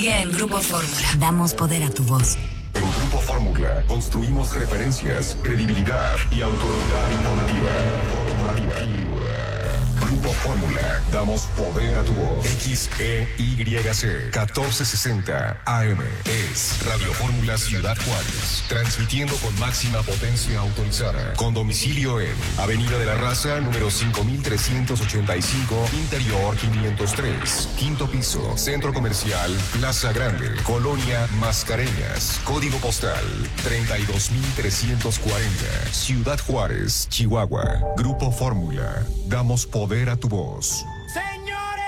En Grupo Fórmula damos poder a tu voz. En Grupo Fórmula construimos referencias, credibilidad y autoridad informativa. Grupo Fórmula, damos poder a tu voz. XEYC 1460 AM es Radio Fórmula Ciudad Juárez, transmitiendo con máxima potencia autorizada, con domicilio en Avenida de la Raza, número 5385, Interior 503, quinto piso, Centro Comercial Plaza Grande, Colonia Mascareñas, código postal 32340, Ciudad Juárez, Chihuahua. Grupo Fórmula, damos poder a tu voz. ¡Señores!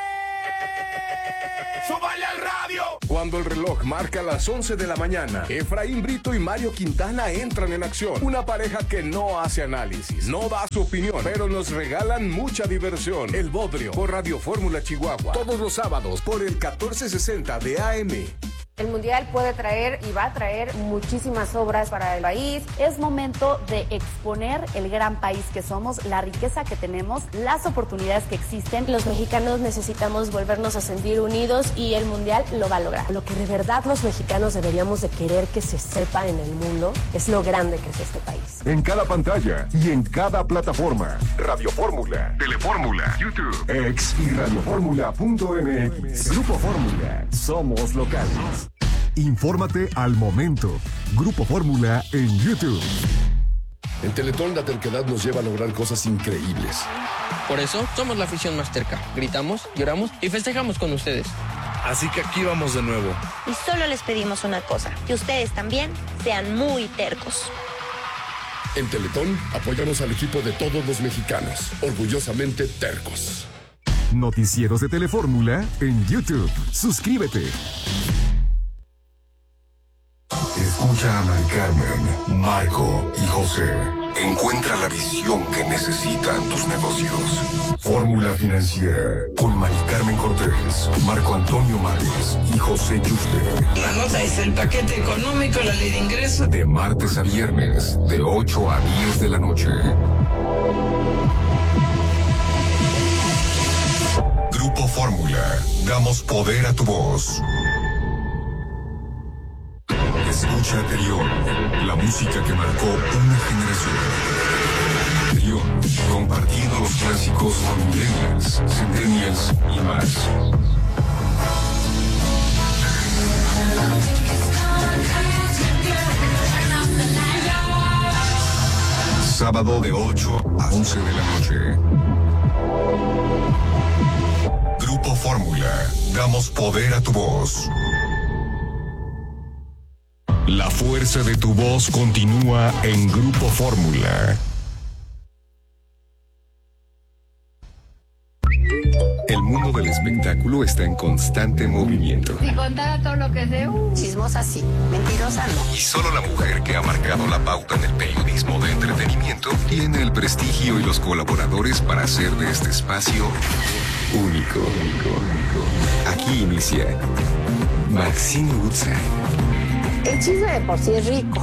¡Súbale al radio! Cuando el reloj marca las 11 de la mañana, Efraín Brito y Mario Quintana entran en acción. Una pareja que no hace análisis, no da su opinión, pero nos regalan mucha diversión. El Bodrio, por Radio Fórmula Chihuahua. Todos los sábados, por el 1460 de AM. El Mundial puede traer y va a traer muchísimas obras para el país. Es momento de exponer el gran país que somos, la riqueza que tenemos, las oportunidades que existen. Los mexicanos necesitamos volvernos a sentir unidos y el Mundial lo va a lograr. Lo que de verdad los mexicanos deberíamos de querer que se sepa en el mundo es lo grande que es este país. En cada pantalla y en cada plataforma. Radio Fórmula, Telefórmula, YouTube, X y radioformula.mx. Grupo Fórmula, somos locales. Infórmate al momento. Grupo Fórmula en YouTube. En Teletón la terquedad nos lleva a lograr cosas increíbles. Por eso somos la afición más terca. Gritamos, lloramos y festejamos con ustedes. Así que aquí vamos de nuevo. Y solo les pedimos una cosa, que ustedes también sean muy tercos. En Teletón apoyamos al equipo de todos los mexicanos, orgullosamente tercos. Noticieros de Telefórmula en YouTube. Suscríbete. Escucha a Mari Carmen, Marco y José. Encuentra la visión que necesitan tus negocios. Fórmula Financiera con Mari Carmen Cortés, Marco Antonio Mares y José Yuste. La nota es el paquete económico, la ley de ingresos. De martes a viernes, de 8 a 10 de la noche. Grupo Fórmula, damos poder a tu voz. Escucha Terión, la música que marcó una generación. Terión, compartiendo los clásicos con millennials, centennials y más. Sábado de 8 a 11 de la noche. Grupo Fórmula, damos poder a tu voz. La fuerza de tu voz continúa en Grupo Fórmula. El mundo del espectáculo está en constante movimiento. Si contara todo lo que sé, Chismosa sí, mentirosa no. Y solo la mujer que ha marcado la pauta en el periodismo de entretenimiento tiene el prestigio y los colaboradores para hacer de este espacio único. Aquí inicia Maxine Woodside. El chisme de por sí es rico.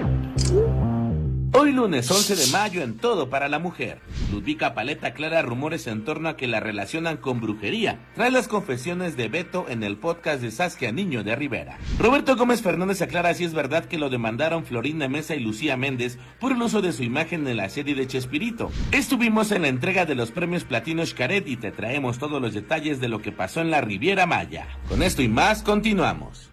Hoy lunes 11 de mayo en Todo para la Mujer. Ludvika Paleta aclara rumores en torno a que la relacionan con brujería. Trae las confesiones de Beto en el podcast de Saskia Niño de Rivera. Roberto Gómez Fernández aclara si es verdad que lo demandaron Florinda Mesa y Lucía Méndez por el uso de su imagen en la serie de Chespirito. Estuvimos en la entrega de los premios Platino Xcaret y te traemos todos los detalles de lo que pasó en la Riviera Maya. Con esto y más, continuamos.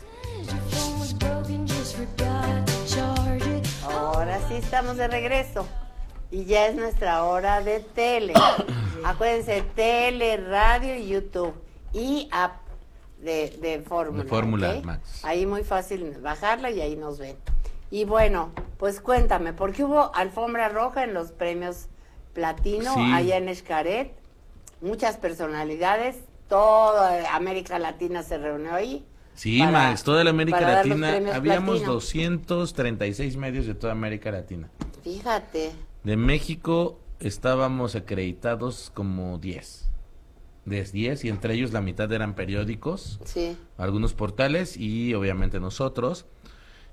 Ahora sí estamos de regreso y ya es nuestra hora de tele. Acuérdense, tele, radio y YouTube y app de Fórmula. De Fórmula, ¿okay? Max. Ahí muy fácil bajarla y ahí nos ven. Y bueno, pues cuéntame, porque hubo alfombra roja en los premios Platino Sí. allá en Xcaret. Muchas personalidades, toda América Latina se reunió ahí. Sí, Max, toda la América para dar los Latina, premios habíamos Platino. 236 medios de toda América Latina. Fíjate. De México estábamos acreditados como 10. De 10 y entre ellos la mitad eran periódicos, Sí. algunos portales y obviamente nosotros.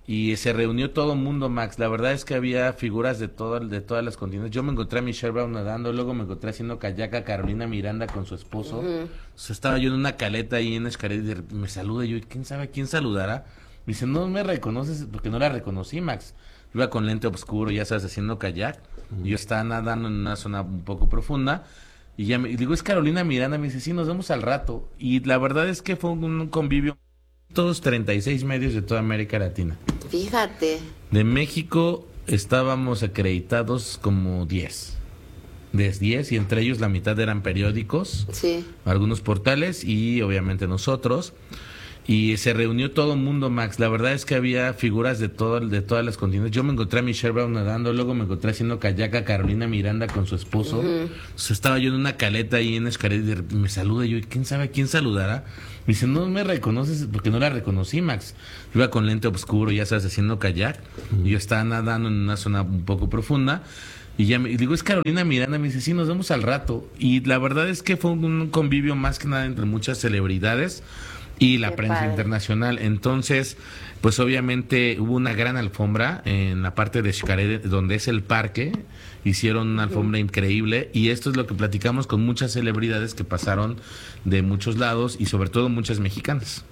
y se reunió todo el mundo, Max. La verdad es que había figuras de todas las continentes. Yo me encontré a Michelle Brown nadando, luego me encontré haciendo kayak a Carolina Miranda con su esposo. O sea, estaba yo en una caleta ahí en Xcaret y me saluda, y yo, ¿quién sabe a quién saludará? Me dice, no me reconoces, porque no la reconocí, Max. Iba con lente oscuro, ya sabes, haciendo kayak. Yo estaba nadando en una zona un poco profunda. Y ya me digo, es Carolina Miranda. Me dice, sí, nos vemos al rato. Y la verdad es que fue un convivio. Todos 36 medios de toda América Latina. Fíjate. De México estábamos acreditados como 10. De 10, y entre ellos la mitad eran periódicos. Sí. Algunos portales y obviamente nosotros. Y se reunió todo el mundo, Max. La verdad es que había figuras de todas las continentes. Yo me encontré a Michelle Brown nadando, luego me encontré haciendo kayak a Carolina Miranda con su esposo. O sea, estaba yo en una caleta ahí en Xcaret y me saluda, y yo, ¿quién sabe a quién saludará? Me dice, no me reconoces, porque no la reconocí, Max. Iba con lente oscuro, ya sabes, haciendo kayak. Y yo estaba nadando en una zona un poco profunda. Y ya me digo, es Carolina Miranda. Me dice, sí, nos vemos al rato. Y la verdad es que fue un convivio más que nada entre muchas celebridades y la prensa internacional. Entonces, pues obviamente hubo una gran alfombra en la parte de Xcaret, donde es el parque. Hicieron una alfombra increíble, y esto es lo que platicamos con muchas celebridades que pasaron de muchos lados, y sobre todo muchas mexicanas.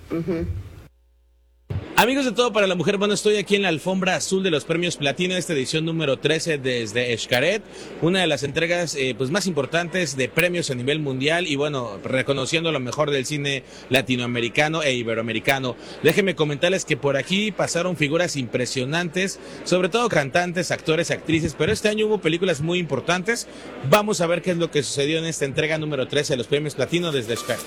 Amigos de Todo para la Mujer, bueno, estoy aquí en la alfombra azul de los premios Platino, esta edición número 13 desde Xcaret, una de las entregas pues más importantes de premios a nivel mundial, y bueno, reconociendo lo mejor del cine latinoamericano e iberoamericano. Déjenme comentarles que por aquí pasaron figuras impresionantes, sobre todo cantantes, actores, actrices, pero este año hubo películas muy importantes. Vamos a ver qué es lo que sucedió en esta entrega número 13 de los premios Platino desde Xcaret.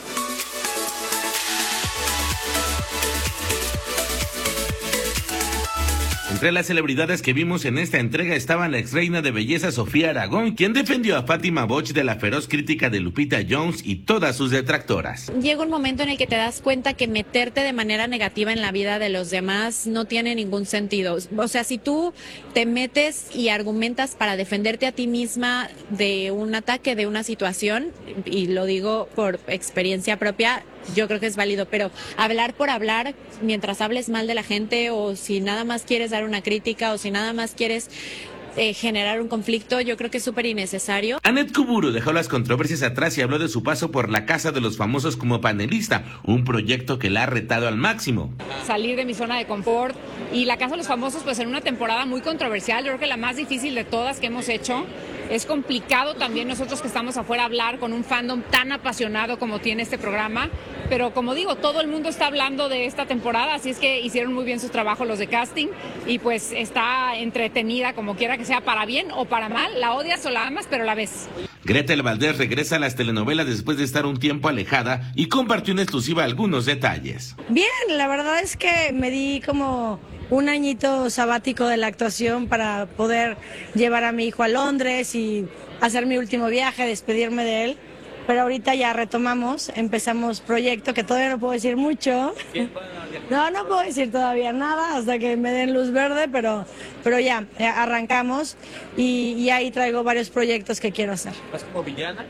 Entre las celebridades que vimos en esta entrega estaban la ex reina de belleza Sofía Aragón, quien defendió a Fátima Boch de la feroz crítica de Lupita Jones y todas sus detractoras. Llega un momento en el que te das cuenta que meterte de manera negativa en la vida de los demás no tiene ningún sentido. O sea, si tú te metes y argumentas para defenderte a ti misma de un ataque, de una situación, y lo digo por experiencia propia, yo creo que es válido, pero hablar por hablar, mientras hables mal de la gente, o si nada más quieres dar una crítica, o si nada más quieres generar un conflicto, yo creo que es súper innecesario. Annette Kuburu dejó las controversias atrás y habló de su paso por la Casa de los Famosos como panelista, un proyecto que la ha retado al máximo. Salir de mi zona de confort, y la Casa de los Famosos pues en una temporada muy controversial, yo creo que la más difícil de todas que hemos hecho. Es complicado también nosotros que estamos afuera hablar con un fandom tan apasionado como tiene este programa, pero como digo, todo el mundo está hablando de esta temporada, así es que hicieron muy bien su trabajo los de casting, y pues está entretenida como quiera que sea, para bien o para mal, la odias o la amas, pero la ves. Gretel Valdés regresa a las telenovelas después de estar un tiempo alejada y compartió en exclusiva algunos detalles. Bien, la verdad es que me di como un añito sabático de la actuación para poder llevar a mi hijo a Londres y hacer mi último viaje, despedirme de él. Pero ahorita ya retomamos, empezamos proyecto que todavía no puedo decir mucho. No puedo decir todavía nada hasta que me den luz verde, pero ya arrancamos, y ahí traigo varios proyectos que quiero hacer. ¿Vas como villana?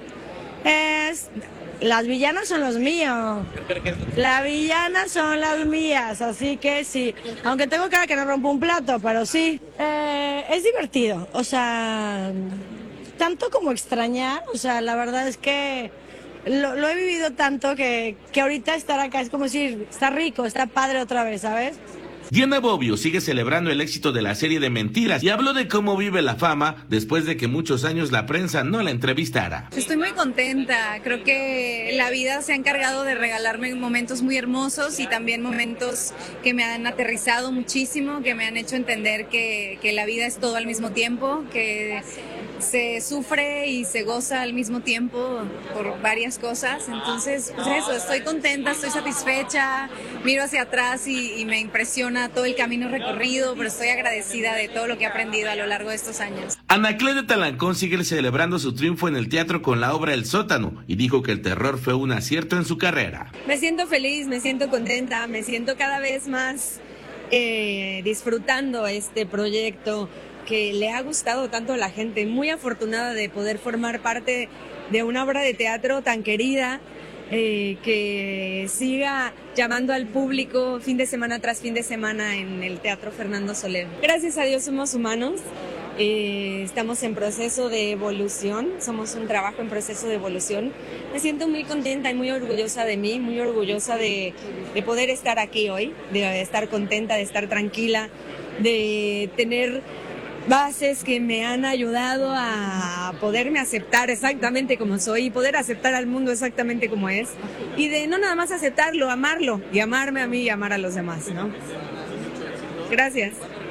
Las villanas son los míos. Las villanas son las mías, así que sí. Aunque tengo cara que no rompo un plato, pero sí. Es divertido, o sea, tanto como extrañar, o sea, la verdad es que lo he vivido tanto que ahorita estar acá es como decir, está rico, está padre otra vez, ¿sabes? Diana Bobbio sigue celebrando el éxito de la serie de Mentiras y habló de cómo vive la fama después de que muchos años la prensa no la entrevistara. Estoy muy contenta, creo que la vida se ha encargado de regalarme momentos muy hermosos y también momentos que me han aterrizado muchísimo, que me han hecho entender que la vida es todo al mismo tiempo, que se sufre y se goza al mismo tiempo por varias cosas. Entonces, pues eso, estoy contenta, estoy satisfecha, miro hacia atrás y me impresiona todo el camino recorrido, pero estoy agradecida de todo lo que he aprendido a lo largo de estos años. Ana Clé Talancón sigue celebrando su triunfo en el teatro con la obra El Sótano y dijo que el terror fue un acierto en su carrera. Me siento feliz, me siento contenta, me siento cada vez más disfrutando este proyecto que le ha gustado tanto a la gente, muy afortunada de poder formar parte de una obra de teatro tan querida, que siga llamando al público fin de semana tras fin de semana en el Teatro Fernando Soler. Gracias a Dios somos humanos, estamos en proceso de evolución, somos un trabajo en proceso de evolución. Me siento muy contenta y muy orgullosa de mí, muy orgullosa de poder estar aquí hoy, de estar contenta, de estar tranquila, de tener bases que me han ayudado a poderme aceptar exactamente como soy y poder aceptar al mundo exactamente como es, y de no nada más aceptarlo, amarlo y amarme a mí y amar a los demás, ¿no? Gracias.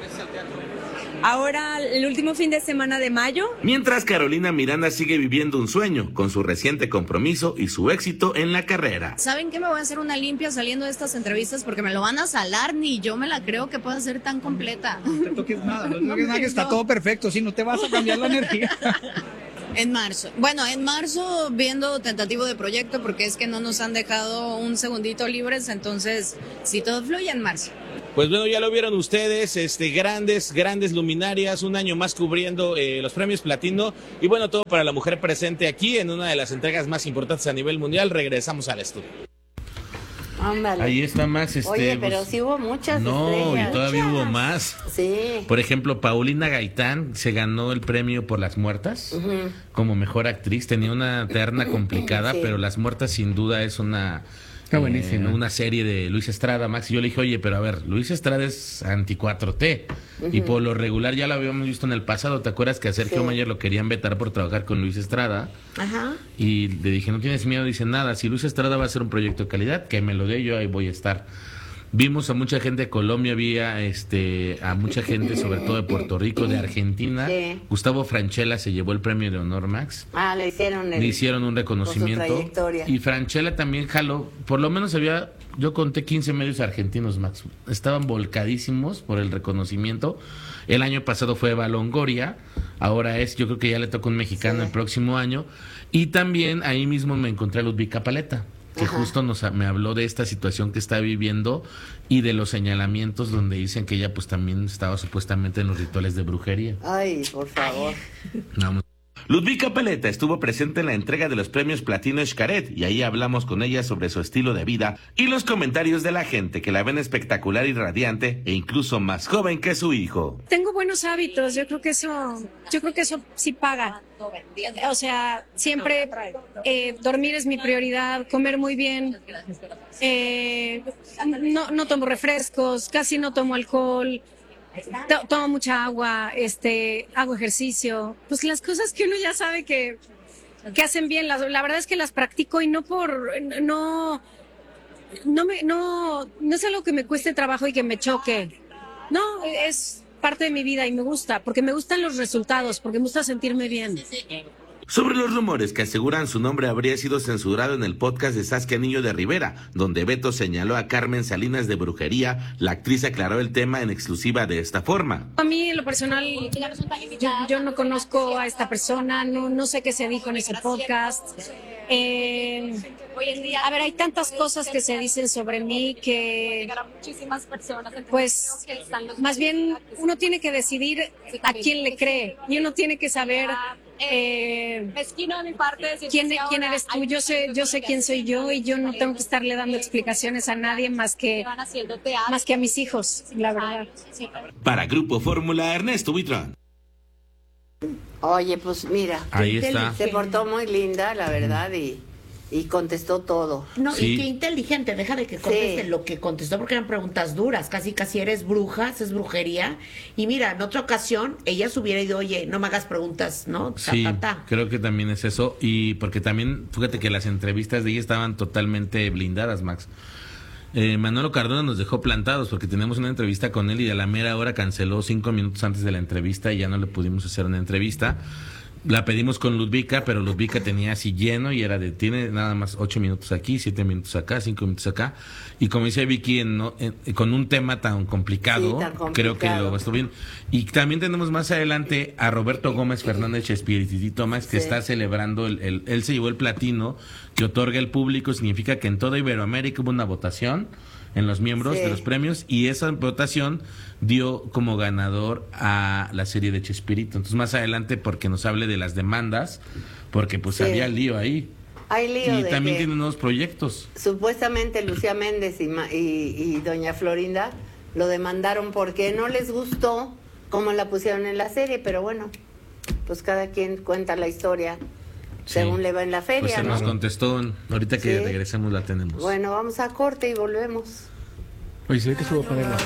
Ahora, el último fin de semana de mayo. Mientras Carolina Miranda sigue viviendo un sueño con su reciente compromiso y su éxito en la carrera. ¿Saben qué? Me voy a hacer una limpia saliendo de estas entrevistas porque me lo van a salar, ni yo me la creo que pueda ser tan completa. No te toques nada, que está todo perfecto, si no te vas a cambiar la energía. En marzo. Bueno, en marzo viendo tentativo de proyecto porque es que no nos han dejado un segundito libres, entonces si todo fluye en marzo. Pues bueno, ya lo vieron ustedes, grandes luminarias, un año más cubriendo los premios Platino y bueno, todo para la mujer presente aquí en una de las entregas más importantes a nivel mundial. Regresamos al estudio. Ándale. Ahí está Max. Oye, pero sí hubo muchas estrellas. Y todavía hubo más. Sí. Por ejemplo, Paulina Gaitán se ganó el premio por Las Muertas como mejor actriz. Tenía una terna complicada, pero Las Muertas sin duda es una serie de Luis Estrada, Max. Y yo le dije, oye, pero a ver, Luis Estrada es anti-4T. Y por lo regular ya lo habíamos visto en el pasado. ¿Te acuerdas que a Sergio Mayer lo querían vetar por trabajar con Luis Estrada? Ajá. Y le dije, no tienes miedo. Dice, nada, si Luis Estrada va a hacer un proyecto de calidad, que me lo dé, yo ahí voy a estar. Vimos a mucha gente de Colombia, había a mucha gente, sobre todo de Puerto Rico, de Argentina. Sí. Gustavo Francella se llevó el premio de honor, Max. Le hicieron un reconocimiento. Y Francella también jaló, por lo menos yo conté 15 medios argentinos, Max. Estaban volcadísimos por el reconocimiento. El año pasado fue Eva Longoria, ahora yo creo que ya le toca un mexicano el próximo año. Y también ahí mismo me encontré a Ludvika Paleta, que justo me habló de esta situación que está viviendo y de los señalamientos donde dicen que ella pues también estaba supuestamente en los rituales de brujería. Ay, por favor. Vamos. Ludvika Paleta estuvo presente en la entrega de los premios Platino Xcaret y ahí hablamos con ella sobre su estilo de vida y los comentarios de la gente que la ven espectacular y radiante e incluso más joven que su hijo. Tengo buenos hábitos, yo creo que eso sí paga. O sea, siempre dormir es mi prioridad, comer muy bien, no tomo refrescos, casi no tomo alcohol. Tomo mucha agua, hago ejercicio, pues las cosas que uno ya sabe que hacen bien, la verdad es que las practico y no es algo que me cueste trabajo y que me choque, no, es parte de mi vida y me gusta, porque me gustan los resultados, porque me gusta sentirme bien. Sobre los rumores que aseguran su nombre habría sido censurado en el podcast de Saskia Niño de Rivera, donde Beto señaló a Carmen Salinas de brujería, la actriz aclaró el tema en exclusiva de esta forma. A mí, en lo personal, yo no conozco a esta persona, no sé qué se dijo en ese podcast. Hoy en día, a ver, hay tantas cosas que se dicen sobre mí que, pues, más bien uno tiene que decidir a quién le cree y uno tiene que saber quién eres tú. Yo sé quién soy yo y yo no tengo que estarle dando explicaciones a nadie más que a mis hijos, la verdad. Para Grupo Fórmula, Ernesto Buitrón. Oye, pues mira, ahí está. Se portó muy linda, la verdad, y contestó todo. No, y qué inteligente, deja de que conteste lo que contestó, porque eran preguntas duras, casi eres bruja, haces brujería, y mira, en otra ocasión, ella se hubiera ido, oye, no me hagas preguntas, ¿no? Sí, creo que también es eso, y porque también, fíjate que las entrevistas de ella estaban totalmente blindadas, Max. Manolo Cardona nos dejó plantados porque teníamos una entrevista con él y a la mera hora canceló 5 minutos antes de la entrevista y ya no le pudimos hacer una entrevista. La pedimos con Ludvika, pero Ludvika tenía así lleno y tiene nada más 8 minutos aquí, 7 minutos acá, 5 minutos acá. Y como dice Vicky, con un tema tan complicado, creo que lo estuvo bien. Y también tenemos más adelante a Roberto Gómez Fernández Espiritito Max, que está celebrando, él se llevó el platino que otorga el público. Significa que en toda Iberoamérica hubo una votación en los miembros de los premios y esa votación dio como ganador a la serie de Chespirito. Entonces más adelante porque nos hable de las demandas, porque pues había lío ahí. Hay lío y de también que tiene nuevos proyectos. supuestamente Lucía Méndez y doña Florinda lo demandaron porque no les gustó cómo la pusieron en la serie, pero bueno, pues cada quien cuenta la historia según le va en la feria, Pues se ¿no? nos contestó, ahorita que Sí. regresemos la tenemos. Bueno, vamos a corte y volvemos. Oye, se ve que estuvo para